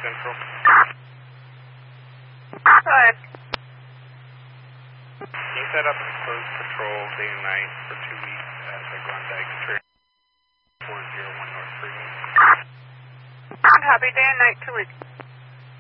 Central. Go ahead. Can you set up a closed patrol day and night for 2 weeks at the Klondike Trail 401 North Freeway? Copy, day and night, 2 weeks.